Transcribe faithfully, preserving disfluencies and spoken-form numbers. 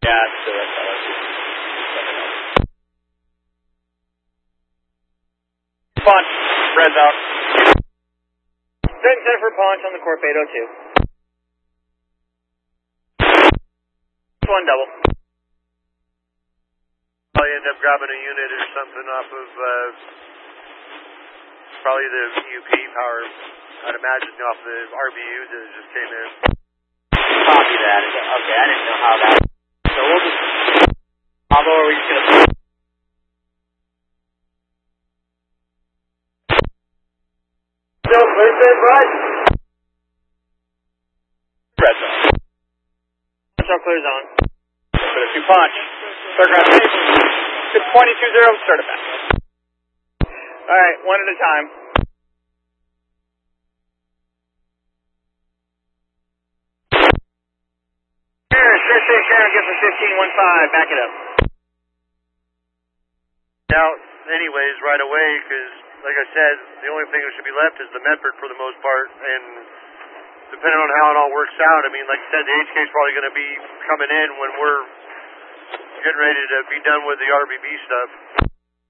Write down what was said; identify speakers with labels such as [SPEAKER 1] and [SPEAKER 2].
[SPEAKER 1] Yeah, it's still that color. Punch, red's out.
[SPEAKER 2] Good center for punch on the Corp eight oh two. One double.
[SPEAKER 3] Probably end up grabbing a unit or something off of uh, probably the U P power. I'd imagine off the R B U that just came in.
[SPEAKER 1] Copy that. Okay, I didn't know how that. So we'll just. Although are we just gonna.
[SPEAKER 2] Still clear, said Bud.
[SPEAKER 1] Red zone.
[SPEAKER 2] Punch all clear zone.
[SPEAKER 1] Put a two punch. Third ground safe. It's twenty-two zero, start it back.
[SPEAKER 2] Alright, one at a time. Here, six six Sharon, get for fifteen one five, back it up.
[SPEAKER 3] Now, anyways, right away, because, like I said, the only thing that should be left is the Medford for the most part, and depending on how it all works out, I mean, like I said, the H K is probably going to be coming in when we're getting ready to be done with the R B B stuff.